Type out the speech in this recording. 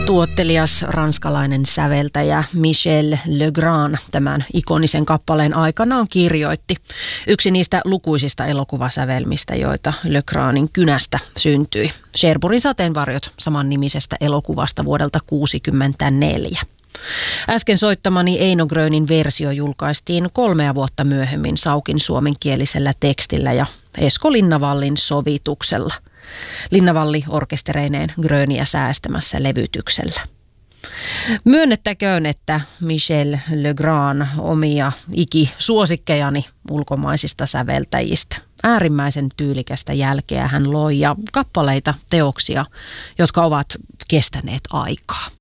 Tuottelias ranskalainen säveltäjä Michel Legrand tämän ikonisen kappaleen aikanaan kirjoitti. Yksi niistä lukuisista elokuvasävelmistä, joita Legrandin kynästä syntyi. Cherburyn sateenvarjot saman nimisestä elokuvasta vuodelta 1964. Äsken soittamani Eino Grönin versio julkaistiin 3 vuotta myöhemmin Saukin suomenkielisellä tekstillä ja Esko Linnavallin sovituksella. Linnavalli orkestereineen Gröniä säästämässä levytyksellä. Myönnettäköön, että Michel Legrand omia ikisuosikkejani ulkomaisista säveltäjistä. Äärimmäisen tyylikästä jälkeä hän loi ja kappaleita, teoksia, jotka ovat kestäneet aikaa.